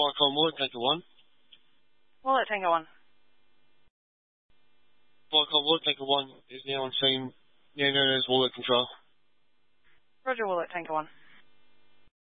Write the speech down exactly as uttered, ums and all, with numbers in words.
Viacom Wallet Tanker one. Wallet Tango one. Viacom Wallet Tanker one is now on scene, now known as Wallet Control. Roger, Wallet Tango one.